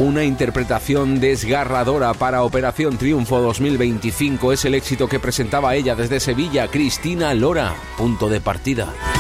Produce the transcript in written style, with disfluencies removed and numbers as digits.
Una interpretación desgarradora para Operación Triunfo 2025 es el éxito que presentaba ella desde Sevilla, Cristina Lora, punto de partida.